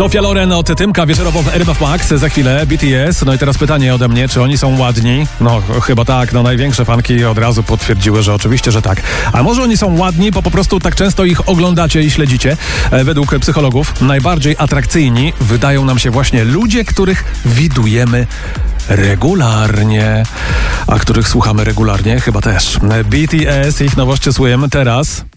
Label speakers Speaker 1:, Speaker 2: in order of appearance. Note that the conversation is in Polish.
Speaker 1: Sofia Loren od Tymka wieczorowo w RMF Max. Za chwilę BTS. No i teraz pytanie ode mnie, czy oni są ładni? No chyba tak, no największe fanki od razu potwierdziły, że oczywiście, że tak. A może oni są ładni, bo po prostu tak często ich oglądacie i śledzicie? Według psychologów najbardziej atrakcyjni wydają nam się właśnie ludzie, których widujemy regularnie, a których słuchamy regularnie chyba też. BTS, ich nowości słuchamy teraz.